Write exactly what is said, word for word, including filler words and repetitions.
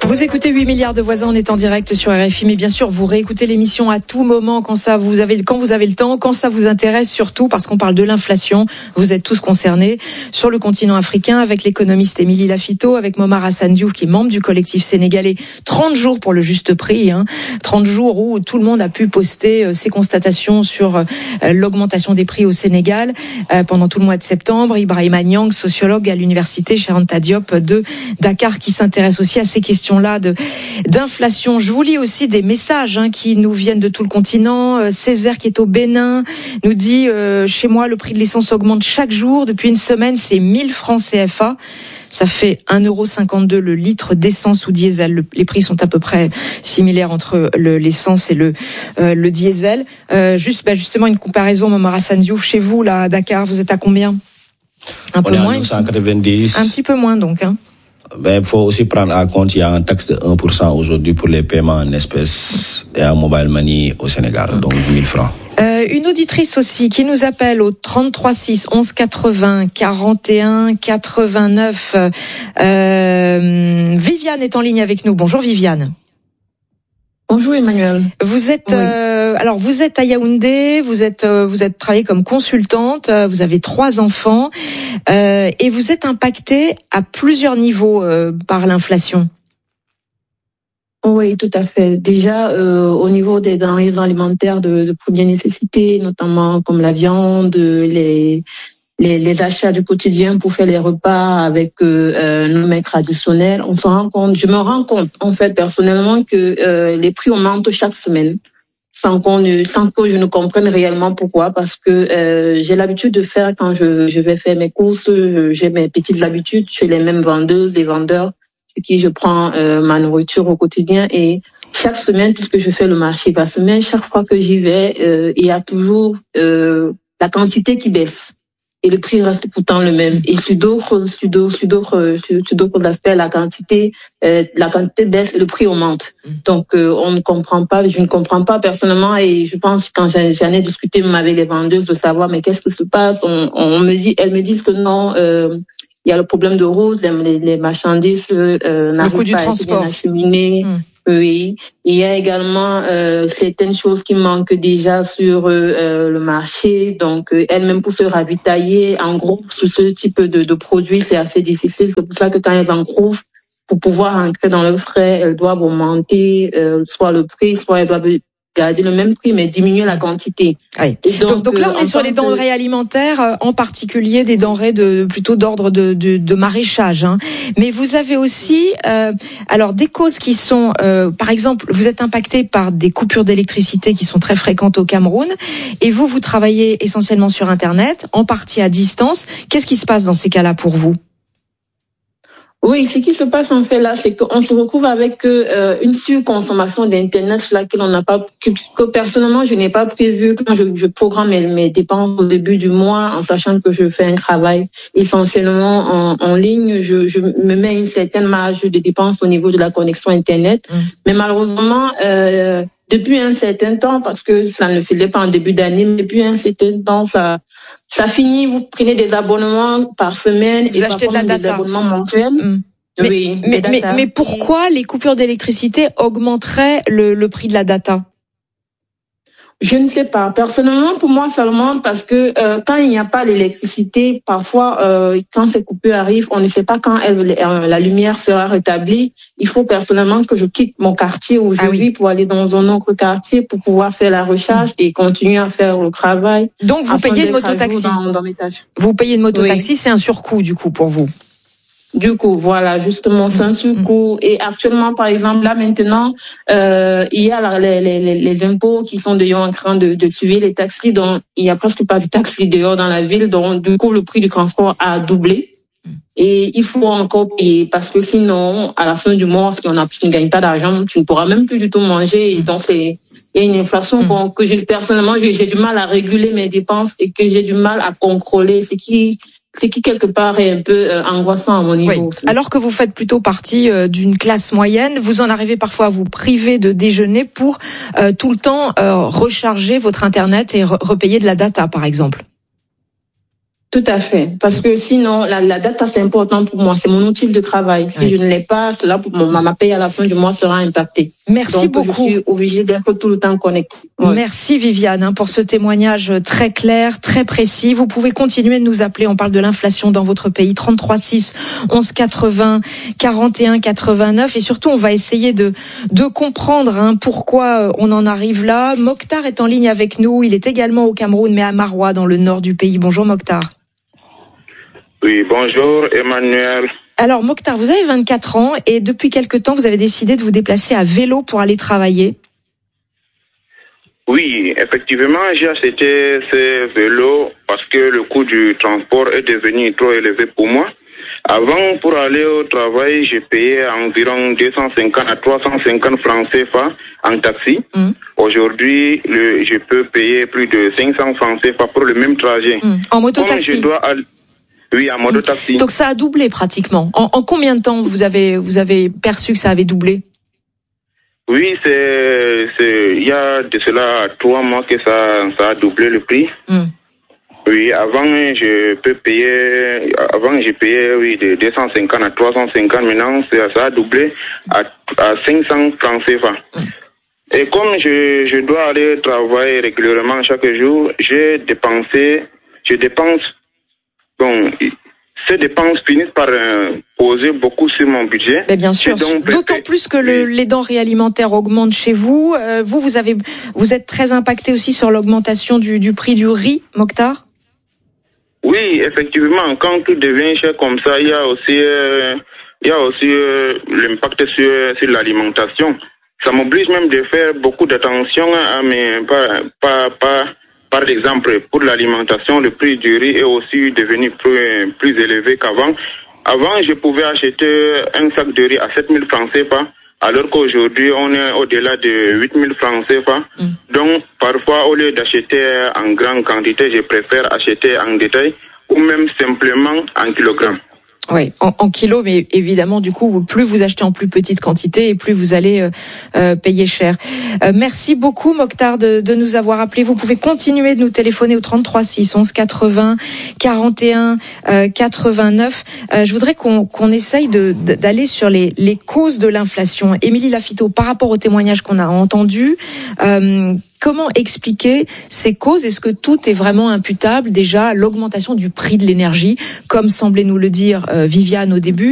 Vous écoutez huit milliards de voisins, on est en direct sur R F I, mais bien sûr, vous réécoutez l'émission à tout moment quand ça vous avez, quand vous avez le temps, quand ça vous intéresse surtout, parce qu'on parle de l'inflation. Vous êtes tous concernés sur le continent africain avec l'économiste Émilie Lafitau, avec Momar Hassan Diouf, qui est membre du collectif sénégalais trente jours pour le juste prix, hein. trente jours où tout le monde a pu poster ses constatations sur l'augmentation des prix au Sénégal pendant tout le mois de septembre. Ibrahima Niang, sociologue à l'université Cheikh Anta Diop de Dakar, qui s'intéresse aussi à ces questions là de d'inflation. Je vous lis aussi des messages hein, qui nous viennent de tout le continent. Euh, Césaire, qui est au Bénin, nous dit euh, chez moi le prix de l'essence augmente chaque jour depuis une semaine, c'est mille francs C F A. Ça fait un euro cinquante-deux le litre d'essence ou diesel. Le, les prix sont à peu près similaires entre le, l'essence et le euh, le diesel. Euh, juste bah, justement une comparaison, Momar Hassan Diouf, chez vous là à Dakar, vous êtes à combien? Un On peu est moins. à neuf cent quatre-vingt-dix. Un petit peu moins donc hein. Ben, il faut aussi prendre en compte, il y a un taxe de un pour cent aujourd'hui pour les paiements en espèces et en mobile money au Sénégal, donc mille francs. Euh, une auditrice aussi qui nous appelle au trente-trois six onze quatre-vingts quarante et un quatre-vingt-neuf. Euh, Viviane est en ligne avec nous. Bonjour Viviane. Bonjour Emmanuel. Vous êtes oui. euh, alors vous êtes à Yaoundé, vous êtes euh, vous êtes travaillée comme consultante, euh, vous avez trois enfants euh, et vous êtes impactée à plusieurs niveaux euh, par l'inflation. Oui, tout à fait. Déjà, euh, au niveau des denrées alimentaires de, de première nécessité, notamment comme la viande, les Les, les achats du quotidien pour faire les repas avec euh, euh, nos mets traditionnels, on se rend compte, je me rends compte en fait personnellement que euh, les prix augmentent chaque semaine sans qu'on ne, sans que je ne comprenne réellement pourquoi, parce que euh, j'ai l'habitude de faire quand je, je vais faire mes courses, j'ai mes petites habitudes chez les mêmes vendeuses, les vendeurs chez qui je prends euh, ma nourriture au quotidien, et chaque semaine, puisque je fais le marché par semaine, chaque fois que j'y vais, euh, il y a toujours euh, la quantité qui baisse. Et le prix reste pourtant le même. Et sur d'autres, sur d'autres, sur d'autres, sur d'autres aspects, la quantité, euh, la quantité baisse et le prix augmente. Donc, euh, on ne comprend pas, je ne comprends pas personnellement, et je pense que quand j'en ai discuté même avec les vendeuses de savoir, mais qu'est-ce qui se passe? On, on me dit, elles me disent que non, euh, il y a le problème de route, les, les marchandises, euh, n'arrivent pas à être bien acheminées. Mmh. Oui, il y a également euh, certaines choses qui manquent déjà sur euh, le marché, donc euh, elles-mêmes pour se ravitailler en groupe sur ce type de, de produits, c'est assez difficile. C'est pour ça que quand elles en trouvent, pour pouvoir entrer dans le frais, elles doivent augmenter euh, soit le prix, soit elles doivent garder le même prix, mais diminuer la quantité. Oui. Donc, donc, donc là, on est sur les denrées alimentaires, en particulier des denrées de plutôt d'ordre de, de, de maraîchage. Hein. Mais vous avez aussi, euh, alors des causes qui sont, euh, par exemple, vous êtes impacté par des coupures d'électricité qui sont très fréquentes au Cameroun, et vous, vous travaillez essentiellement sur Internet, en partie à distance. Qu'est-ce qui se passe dans ces cas-là pour vous ? Oui, ce qui se passe en fait là, c'est qu'on se retrouve avec euh, une surconsommation d'Internet sur laquelle on n'a pas, que, que personnellement je n'ai pas prévu quand je, je programme mes, mes dépenses au début du mois, en sachant que je fais un travail essentiellement en, en ligne. Je, je me mets une certaine marge de dépenses au niveau de la connexion Internet, mmh. mais malheureusement. Euh, Depuis un certain temps, parce que ça ne le faisait pas en début d'année, mais depuis un certain temps, ça, ça finit. Vous prenez des abonnements par semaine vous et achetez parfois de la data. des abonnements mensuels. Mmh. Mais, oui, mais, mais, mais pourquoi les coupures d'électricité augmenteraient le, le prix de la data ? Je ne sais pas. Personnellement, pour moi, ça augmente parce que euh, quand il n'y a pas d'électricité, parfois, euh, quand ces coupures arrivent, on ne sait pas quand elle, euh, la lumière sera rétablie. Il faut personnellement que je quitte mon quartier où je ah, vis oui. pour aller dans un autre quartier pour pouvoir faire la recharge et continuer à faire le travail. Donc, vous payez une mototaxi. Dans, dans mes tâches. Vous payez une mototaxi, oui. C'est un surcoût, du coup, pour vous. Du coup, voilà, justement, c'est un surcoût. Et actuellement, par exemple, là, maintenant, euh, il y a les, les, les impôts qui sont d'ailleurs en train de, de tuer les taxis. Donc, il y a presque pas de taxis dehors dans la ville. Donc, du coup, le prix du transport a doublé. Et il faut encore payer parce que sinon, à la fin du mois, si on a, tu ne gagnes pas d'argent, tu ne pourras même plus du tout manger. Et donc, c'est, il y a une inflation mmh. bon, que j'ai, personnellement, j'ai, j'ai du mal à réguler mes dépenses et que j'ai du mal à contrôler. Ce qui, ce qui quelque part est un peu euh, angoissant à mon niveau. Oui. Aussi. Alors que vous faites plutôt partie euh, d'une classe moyenne, vous en arrivez parfois à vous priver de déjeuner pour euh, tout le temps euh, recharger votre Internet et re- repayer de la data, par exemple. Tout à fait, parce que sinon, la, la data, c'est important pour moi. C'est mon outil de travail. Si oui. je ne l'ai pas, cela, ma, ma paye à la fin du mois sera impactée. Merci Donc, beaucoup. Je suis obligée d'être tout le temps connectée. Ouais. Merci Viviane hein, pour ce témoignage très clair, très précis. Vous pouvez continuer de nous appeler. On parle de l'inflation dans votre pays. trente-trois six onze quatre-vingts quarante et un quatre-vingt-neuf. Et surtout, on va essayer de, de comprendre hein, pourquoi on en arrive là. Mokhtar est en ligne avec nous. Il est également au Cameroun, mais à Maroua, dans le nord du pays. Bonjour Mokhtar. Oui, bonjour Emmanuel. Alors Mokhtar, vous avez vingt-quatre ans et depuis quelque temps, vous avez décidé de vous déplacer à vélo pour aller travailler. Oui, effectivement, j'ai acheté ce vélo parce que le coût du transport est devenu trop élevé pour moi. Avant, pour aller au travail, je payais environ deux cent cinquante à trois cent cinquante francs C F A en taxi. Mmh. Aujourd'hui, le, je peux payer plus de cinq cents francs C F A pour le même trajet. Mmh. En moto-taxi. Comme je dois aller... Oui, en moto-taxi. Donc ça a doublé pratiquement. En, en combien de temps vous avez vous avez perçu que ça avait doublé? Oui, c'est c'est il y a de cela trois mois que ça ça a doublé le prix. Mm. Oui, avant je peux payer avant je payais oui de deux cent cinquante à trois cent cinquante, maintenant ça a doublé à à cinq cents francs C F A. Mm. Et comme je je dois aller travailler régulièrement chaque jour, j'ai dépensé je dépense Bon, ces dépenses finissent par euh, poser beaucoup sur mon budget. Mais bien sûr, d'autant plus que le, les denrées alimentaires augmentent chez vous. Euh, vous, vous avez, vous êtes très impacté aussi sur l'augmentation du, du prix du riz, Mokhtar? Oui, effectivement, quand tout devient cher comme ça, il y a aussi, euh, il y a aussi euh, l'impact sur, sur l'alimentation. Ça m'oblige même de faire beaucoup d'attention à mes, pas, pas, pas. Par exemple, pour l'alimentation, le prix du riz est aussi devenu plus, plus élevé qu'avant. Avant, je pouvais acheter un sac de riz à sept mille francs C F A, alors qu'aujourd'hui, on est au-delà de huit mille francs C F A. Mm. Donc, parfois, au lieu d'acheter en grande quantité, je préfère acheter en détail ou même simplement en kilogrammes. Oui, en, en kilos, mais évidemment, du coup, plus vous achetez en plus petite quantité et plus vous allez euh, euh, payer cher. Euh, merci beaucoup, Mokhtar, de, de nous avoir appelés. Vous pouvez continuer de nous téléphoner au trente-trois six onze quatre-vingts quarante et un quatre-vingt-neuf. Euh, je voudrais qu'on qu'on essaye de, de, d'aller sur les, les causes de l'inflation. Émilie Lafitau, par rapport au témoignage qu'on a entendu, euh, comment expliquer ces causes? Est-ce que tout est vraiment imputable déjà à l'augmentation du prix de l'énergie, comme semblait nous le dire euh, Viviane au début?